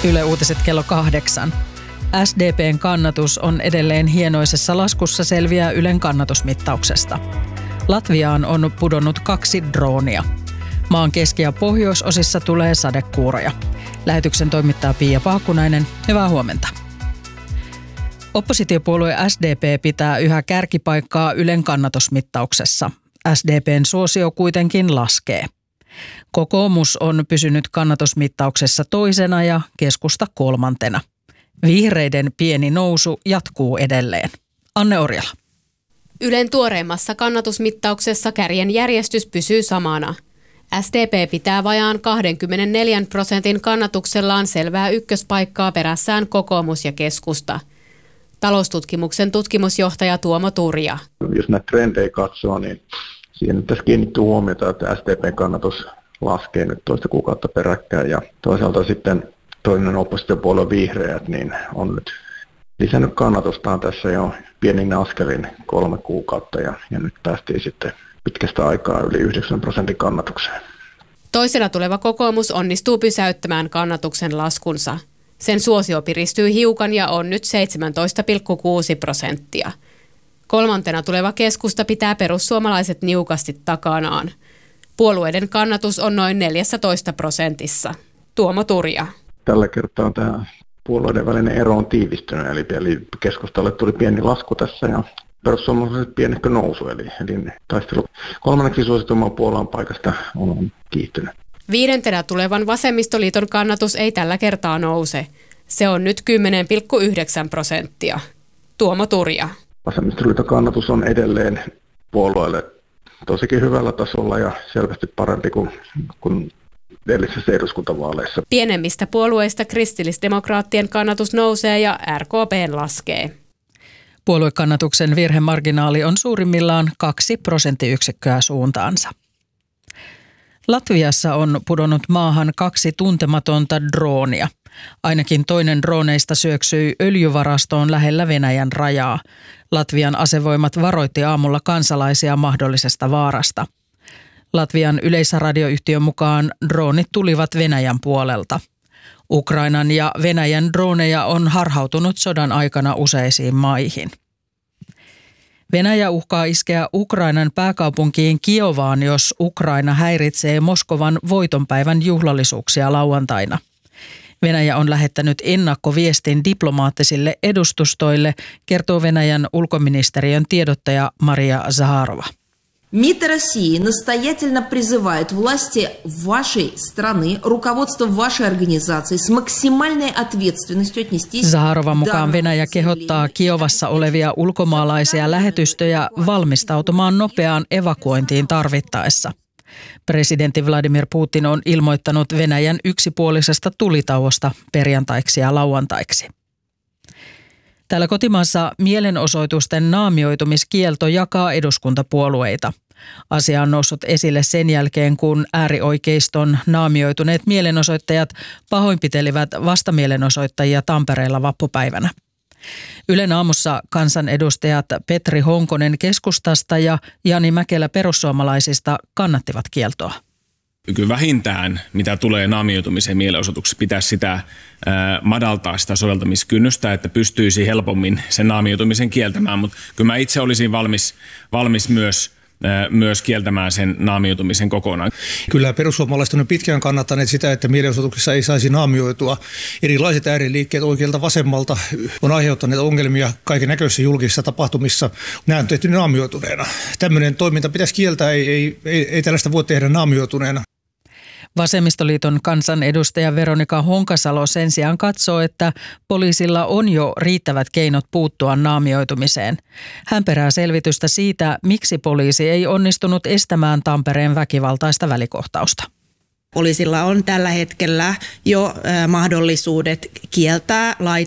Yle Uutiset kello 8. SDP:n kannatus on edelleen hienoisessa laskussa, selviää Ylen kannatusmittauksesta. Latviaan on pudonnut 2 droonia. Maan keski- ja pohjoisosissa tulee sadekuuroja. Lähetyksen toimittaa Pia Paakkunainen. Hyvää huomenta. Oppositiopuolue SDP pitää yhä kärkipaikkaa Ylen kannatusmittauksessa. SDP:n suosio kuitenkin laskee. Kokoomus on pysynyt kannatusmittauksessa toisena ja keskusta 3. Vihreiden pieni nousu jatkuu edelleen. Anne Orjala. Ylen tuoreimmassa kannatusmittauksessa kärjen järjestys pysyy samana. SDP pitää vajaan 24% kannatuksellaan selvää ykköspaikkaa, perässään kokoomus ja keskusta. Taloustutkimuksen tutkimusjohtaja Tuomo Turja. Jos näitä trendejä katsoo, niin siihen tässä kiinnittyy huomiota, että SDP:n kannatus laskee nyt toista kuukautta peräkkäin. Ja toisaalta sitten toinen oppositiopuolue Vihreät niin on nyt lisännyt kannatustaan tässä jo pienin askelin 3 kuukautta ja nyt päästiin sitten pitkästä aikaa yli 9% kannatukseen. Toisena tuleva kokoomus onnistuu pysäyttämään kannatuksen laskunsa. Sen suosio piristyy hiukan ja on nyt 17,6%. 3. tuleva keskusta pitää perussuomalaiset niukasti takanaan. Puolueiden kannatus on noin 14%. Tuomo Turja. Tällä kertaa tämä puolueiden välinen ero on tiivistynyt, eli keskustalle tuli pieni lasku tässä ja perussuomalaiset pienehkö nousu, eli taistelu 3. suosituimman puolueen paikasta on kiihtynyt. 5. tulevan vasemmistoliiton kannatus ei tällä kertaa nouse. Se on nyt 10,9%. Tuomo Turja. Vasemmistoliiton kannatus on edelleen puolueelle tosikin hyvällä tasolla ja selvästi parempi kuin edellisessä eduskuntavaaleissa. Pienemmistä puolueista kristillisdemokraattien kannatus nousee ja RKP:n laskee. Puoluekannatuksen virhemarginaali on suurimmillaan 2 prosenttiyksikköä suuntaansa. Latviassa on pudonnut maahan 2 tuntematonta droonia. Ainakin toinen drooneista syöksyi öljyvarastoon lähellä Venäjän rajaa. Latvian asevoimat varoitti aamulla kansalaisia mahdollisesta vaarasta. Latvian yleisradioyhtiön mukaan droonit tulivat Venäjän puolelta. Ukrainan ja Venäjän drooneja on harhautunut sodan aikana useisiin maihin. Venäjä uhkaa iskeä Ukrainan pääkaupunkiin Kiovaan, jos Ukraina häiritsee Moskovan voitonpäivän juhlallisuuksia lauantaina. Venäjä on lähettänyt ennakkoviestin diplomaattisille edustustoille, kertoo Venäjän ulkoministeriön tiedottaja Maria Zaharova. МИД России настоятельно призывает власти вашей страны, руководство вашей организации с максимальной ответственностью отнестись. Zaharovan mukaan Venäjä kehottaa Kiovassa olevia ulkomaalaisia lähetystöjä valmistautumaan nopeaan evakuointiin tarvittaessa. Presidentti Vladimir Putin on ilmoittanut Venäjän yksipuolisesta tulitauosta perjantaiksi ja lauantaiksi. Täällä kotimaassa mielenosoitusten naamioitumiskielto jakaa eduskuntapuolueita. Asia on noussut esille sen jälkeen, kun äärioikeiston naamioituneet mielenosoittajat pahoinpitelivät vastamielenosoittajia Tampereella vappupäivänä. Ylen aamussa kansanedustajat Petri Honkonen keskustasta ja Jani Mäkelä perussuomalaisista kannattivat kieltoa. Kyllä vähintään, mitä tulee naamioitumiseen mielenosoituksessa, pitäisi sitä madaltaa sitä soveltamiskynnystä, että pystyisi helpommin sen naamioitumisen kieltämään, mutta kyllä mä itse olisin valmis myös kieltämään sen naamioitumisen kokonaan. Kyllä perussuomalaiset on pitkään kannattaneet sitä, että mielenosoituksissa ei saisi naamioitua. Erilaiset ääriliikkeet oikealta vasemmalta on aiheuttaneet ongelmia kaiken näköisissä julkisissa tapahtumissa. Nämä on tehty naamioituneena. Tämmöinen toiminta pitäisi kieltää, ei tällaista voi tehdä naamioituneena. Vasemmistoliiton kansanedustaja Veronika Honkasalo sen sijaan katsoo, että poliisilla on jo riittävät keinot puuttua naamioitumiseen. Hän perää selvitystä siitä, miksi poliisi ei onnistunut estämään Tampereen väkivaltaista välikohtausta. Poliisilla on tällä hetkellä jo mahdollisuudet kieltää laiton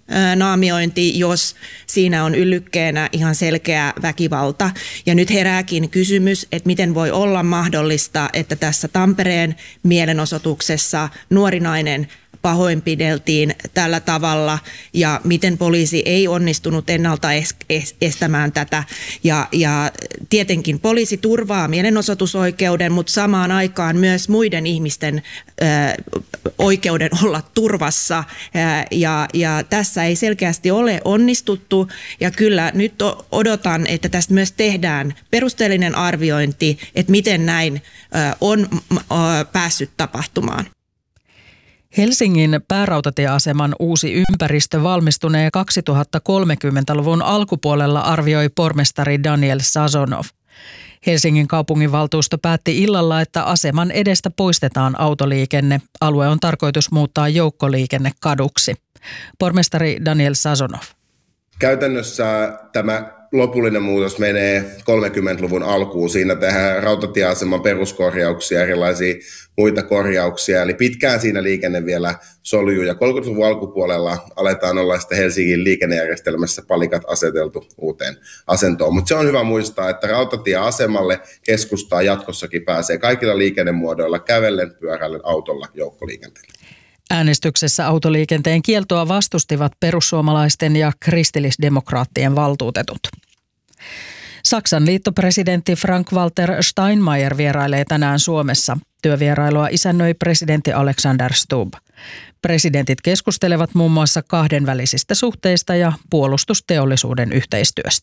naamiointi, jos siinä on yllykkeenä ihan selkeä väkivalta. Ja nyt herääkin kysymys, että miten voi olla mahdollista, että tässä Tampereen mielenosoituksessa nuori nainen pahoinpideltiin tällä tavalla ja miten poliisi ei onnistunut ennalta estämään tätä. Ja tietenkin poliisi turvaa mielenosoitusoikeuden, mutta samaan aikaan myös muiden ihmisten oikeuden olla turvassa. Ja tässä ei selkeästi ole onnistuttu ja kyllä nyt odotan, että tästä myös tehdään perusteellinen arviointi, että miten näin on päässyt tapahtumaan. Helsingin päärautatieaseman uusi ympäristö valmistunee 2030-luvun alkupuolella, arvioi pormestari Daniel Sazonov. Helsingin kaupunginvaltuusto päätti illalla, että aseman edestä poistetaan autoliikenne. Alue on tarkoitus muuttaa joukkoliikennekaduksi. Pormestari Daniel Sazonov. Käytännössä tämä lopullinen muutos menee 30-luvun alkuun. Siinä tehdään rautatieaseman peruskorjauksia, erilaisia muita korjauksia. Eli pitkään siinä liikenne vielä soljuu. Ja 30-luvun alkupuolella aletaan olla sitten Helsingin liikennejärjestelmässä palikat aseteltu uuteen asentoon. Mutta se on hyvä muistaa, että rautatieasemalle keskustaa jatkossakin pääsee kaikilla liikennemuodoilla kävellen, pyöräillen, autolla, joukkoliikenteellä. Äänestyksessä autoliikenteen kieltoa vastustivat perussuomalaisten ja kristillisdemokraattien valtuutetut. Saksan liittopresidentti Frank-Walter Steinmeier vierailee tänään Suomessa. Työvierailua isännöi presidentti Alexander Stubb. Presidentit keskustelevat muun muassa kahdenvälisistä suhteista ja puolustusteollisuuden yhteistyöstä.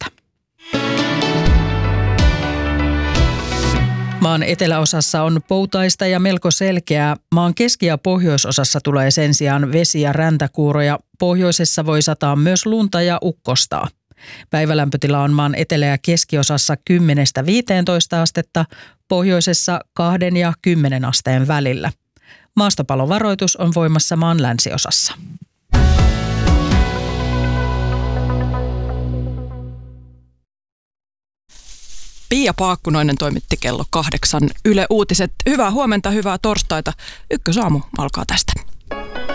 Maan eteläosassa on poutaista ja melko selkeää. Maan keski- ja pohjoisosassa tulee sen sijaan vesi- ja räntäkuuroja. Pohjoisessa voi sataa myös lunta ja ukkostaa. Päivälämpötila on maan etelä- ja keskiosassa 10–15 astetta, pohjoisessa 2 ja 10 asteen välillä. Maastopalovaroitus on voimassa maan länsiosassa. Pia Paakkunoinen toimitti kello 8 Yle Uutiset. Hyvää huomenta, hyvää torstaita. Ykkösaamu alkaa tästä.